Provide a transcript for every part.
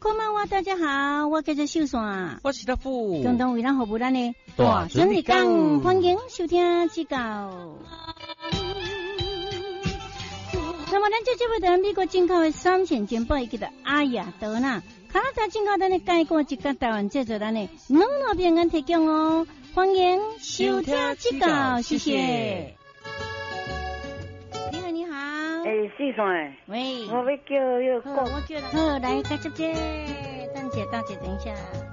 こんばんは，大家好，我叫做秀山， 我是大富， 共同为咱服务咱的大准日讲，欢迎收听指教。那么，咱这位在美国进口的3千件宝，伊叫做阿雅德纳，卡拉达进口咱的介绍一个台湾制作咱的软糯饼干提供哦，欢迎收听指教，谢谢。你好。 四川喂， 我要叫那个我叫了。好，来，开接接，等姐，等一下。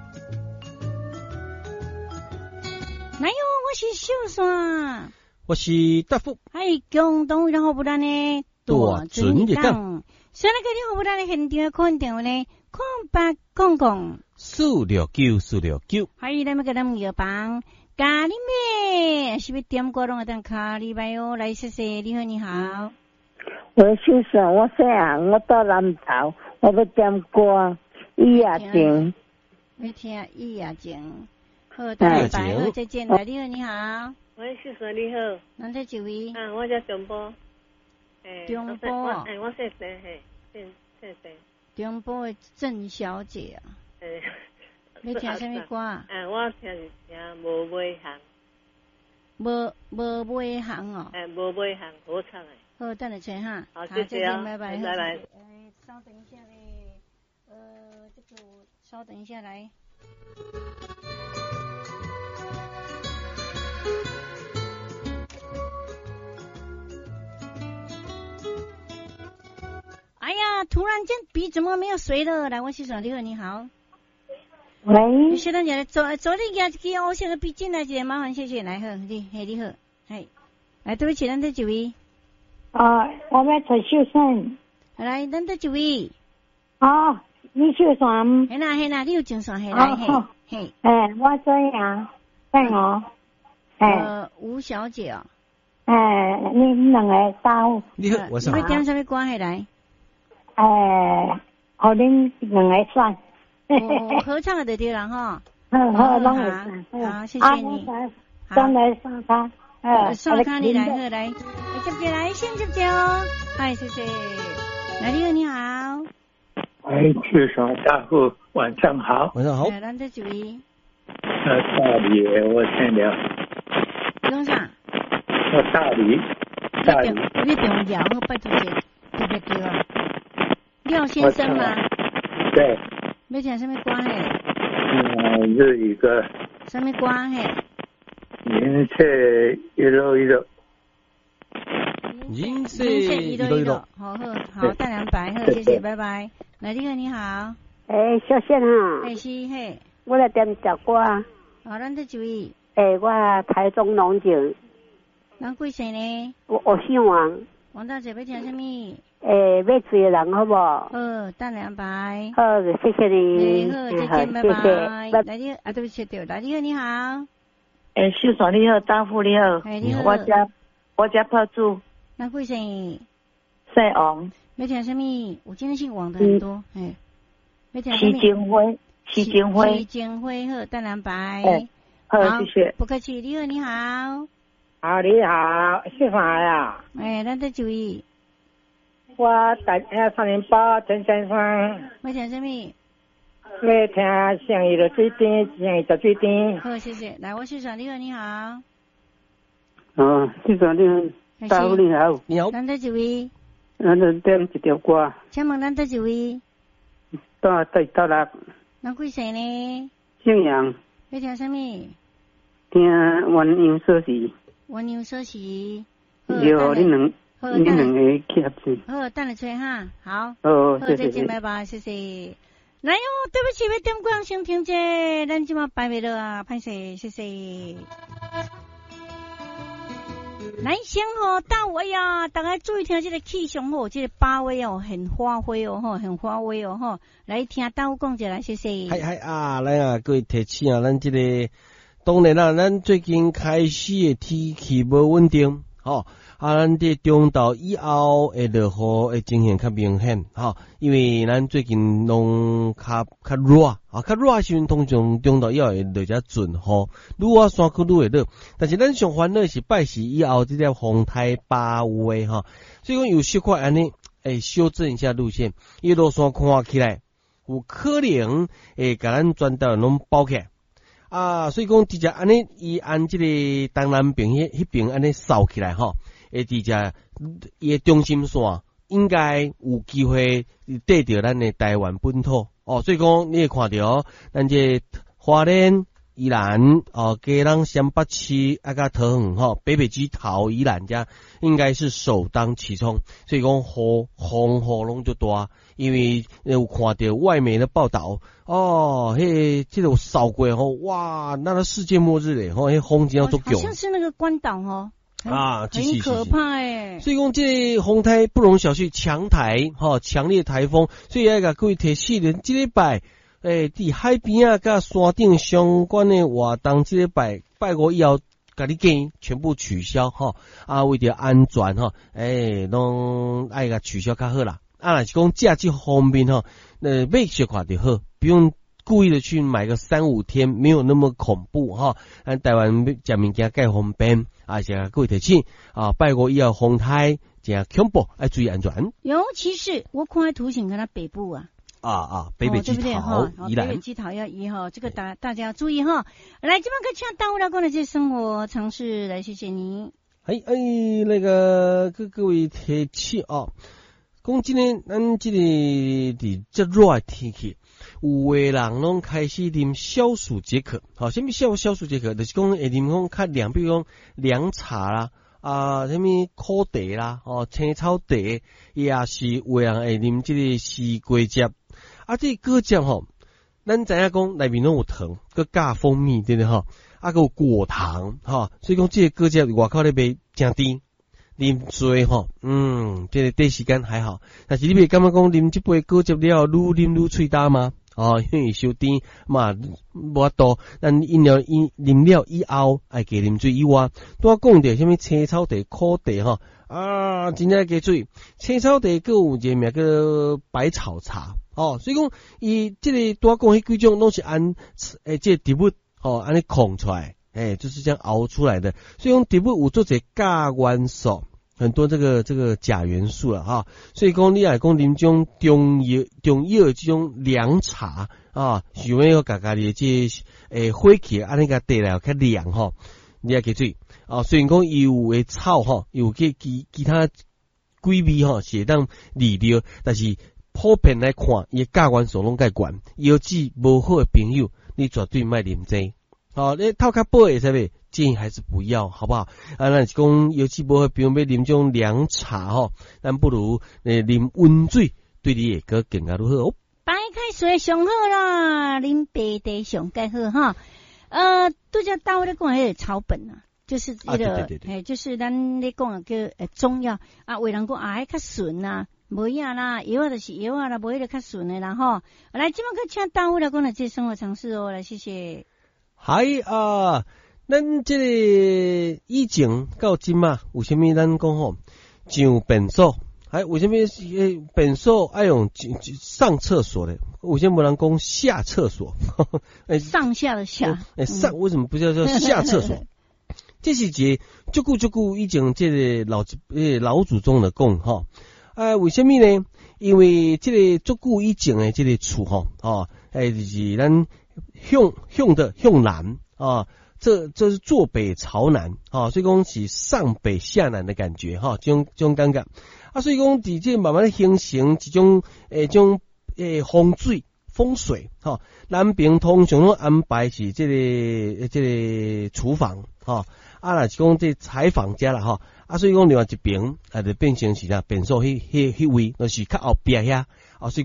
来哟，我是秀山， 我是大富， 还共同为咱服务咱的大准日讲。所以那个你服务咱的现场看电话呢，0800 469， 还有咱们给咱们药房咖喱妹，是不是点过拢当咖喱麦哦？来，谢谢，你好，你好。 我秀山，我细汉我到南投，我要点歌伊也情， 要听伊也情。好，大家拜好，再见。来，你好，你好。 喂，秀山你好。 咱这几位？ 我叫中波。 中波哦。 我姓郑姓郑。 中波的郑小姐啊。你听什么歌啊？ 我听无尾行。 无尾行哦。 无尾行合唱的。 好，等下吹哈。 好，谢谢啊， 拜拜。 来。 稍等一下嘞，这个稍等一下来。哎呀，突然间笔怎么没有水了？来，我是小丽，你好。 喂。 现在你昨天也给我写个笔进来，姐，麻烦谢谢。来好，你好，来，对不起，咱这几位。 我要找秀山。 来，咱这几位。 你秀山。 嘿啦，你有精神嘿来嘿。 我这样，等我。 吴小姐哦。 你两个到。 你好，我是。 你要点什么歌嘿来？ 好，恁两个选。 合唱的对了哈。 好，拢会选。 好，谢谢你。 上来上他。 上卡你来喝来，接接来，先接接哦。嗨，谢谢。来，你好。 秀山大富，晚上好。 晚上好。 咱这几位。 大理，我听了。 用啥？ 我大理。 你重要，我拜托姐，对啊。廖先生吗？ 对。 要听什么歌嘿？ 日语歌。 什么歌嘿？ 人生一路一路。 人生一路一路。 好，大两百，好，谢谢，拜拜。来，你好。 小仙哈。 是嘿。 我来点首歌。 好，咱这几位。 我台中龙井。 咱几岁呢？ 我姓王。 王大姐要听什么？ 要追人好不好？ 大两百。 好，谢谢你。 好，再见，拜拜。来，对不起，对，来，你好。 秀山你好，大富你好。 你好。 我家炮主。 那几岁？ 姓王。 要听什么？我今天姓王的很多。要听什么？ 徐金辉， 好，大两百。 好，谢谢。 不客气，你好。 好，你好，是啥呀？ 咱这几位。 我308陈先生。 要听什么？ 要听上一个最甜，上一个最甜。 好，谢谢。来，我秀山，你好。 秀山你好，大夫你好。 你好。 咱这几位。 咱就点一条歌。 请问咱这几位？ 到啦。 咱几岁呢？ 姓杨。 要听什么？ 听鸳鸯锁匙。 鸳鸯锁匙。 有你两个去合作。 好，等下吹哈。好。 好， 再见，拜拜，谢谢。来哟，对不起，要点歌先停者，咱今晚摆袂了啊，歹势，谢谢。来，先到位呀！大家注意听这个气象哦，这个八位哦，很发挥哦，很发威哦，来听到讲者来，谢谢。 来啊，各位提醒啊，咱这个当然啦，咱最近开始的天气无稳定，咱这中昼以后的落雨的情形较明显，因为咱最近拢较热，较热的时阵通常中昼以后会落只阵雨，愈啊山区愈会热，但是咱上烦恼是拜四以后这条风台八位所以讲有小可安尼修正一下路线，一路山看起来有可能会甲咱全台湾拢包起来啊，所以讲直接安尼，伊按这个东南边迄边安尼扫起来吼，直接伊中心线应该有机会对着咱的台湾本土哦，所以讲你会看到咱这花莲、宜兰基隆、新北市啊，甲桃园北北基桃、宜兰遮应该是首当其冲，所以讲风拢就大，因为有看到外媒的报道这个扫过哇，那个世界末日嘞迄风真要足强， 好像是那个关岛很可怕欸。 所以讲这个风台不容小觑，强台强烈台风，所以要甲各位提醒的，这礼拜伫海边啊甲山顶相关的活动，这礼拜五以后甲你建议全部取消为着安全拢爱甲取消较好啦。若是讲假期方面买小看就好，不用故意的去买个3-5天，没有那么恐怖咱台湾食物件介方便，是各位提醒拜五以后风台真恐怖，要注意安全。 尤其是我看图形，看它北部北北基桃、宜兰， 北北基桃要移这个大家要注意来，这边可请大家讲的这生活常识来，谢谢你。 那个各位提醒讲今天咱这个伫这热的天气，有的人拢开始啉消暑解渴。什么消暑解渴？就是讲会啉讲较凉，比如讲凉茶啦，什么苦茶啦，青草茶，也是有的人会啉这个西瓜汁。这个果汁咱知影讲内面拢有糖，佮加蜂蜜对不对佮有果糖所以讲这个果汁外口咧卖真甜。啉多这个短时间还好，但是你别感觉讲啉这杯果汁了，愈啉愈喙焦吗？因为伤甜嘛，无法度。咱饮料啉了以后，爱加啉水以外，拄讲到什么青草茶、苦茶真正加水。青草茶佮有一个名叫百草茶所以讲伊这个拄讲迄几种拢是按这植物安尼控出来。就是这样熬出来的，所以讲植物有做者钾元素，很多这个钾元素了所以讲你来讲啉种中药这种凉茶想要甲家己这火气安尼甲带来较凉你也记住虽然讲伊有的草有其他几味是当利尿，但是普遍来看伊钾元素拢介悬，尤其无好的朋友，你绝对莫啉这。你透较薄会使袂？建议还是不要，好不好？那是讲尤其无好，比如要啉种凉茶咱不如啉温水，对你会更加好白开水上好啦，啉白茶上介好拄则到咧讲迄个草本就是那个对就是咱咧讲叫中药有人讲迄较顺无影啦，药就是药啦，无迄个较顺的啦来，即摆去请大家来讲的这生活常识来，谢谢。 咱这个以前到今有啥物咱讲上便所，为什么便所爱用上厕所的？为什么无人讲下厕所？ 上下的下， 为什么不叫做下厕所？这是一个足久以前这个老祖宗的讲为什么呢？因为这个足久以前的这个厝就是咱向南这是坐北朝南所以讲是上北下南的感觉这种感觉所以讲伫这慢慢形成一种风水南边通常拢安排是这个厨房若是讲这采访家啦所以讲另外一边就变成是便所迄位，就是较后壁遐所以